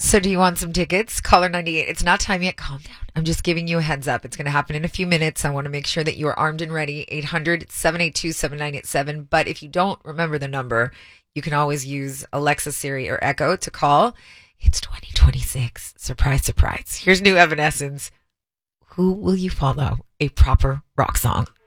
So do you want some tickets? Caller 98. It's not time yet. Calm down. I'm just giving you a heads up. It's going to happen in a few minutes. I want to make sure that you are armed and ready. 800-782-7987. But if you don't remember the number, you can always use Alexa, Siri, or Echo to call. It's 2026. Surprise, surprise. Here's new Evanescence. Who will you follow? A proper rock song.